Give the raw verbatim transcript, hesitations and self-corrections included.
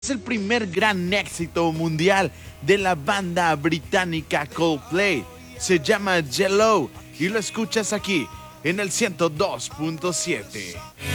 Es el primer gran éxito mundial de la banda británica Coldplay. Se llama Yellow y lo escuchas aquí en el ciento dos punto siete.